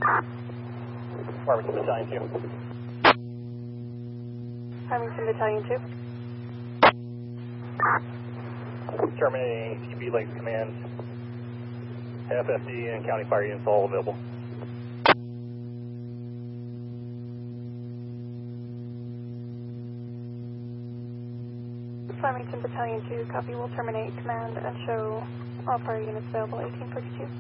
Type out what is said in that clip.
Farmington Battalion 2. Farmington Battalion 2. Terminating TP Lakes Command. FFD and County Fire units all available. Farmington Battalion 2, copy. Will terminate command and show all fire units available 1842.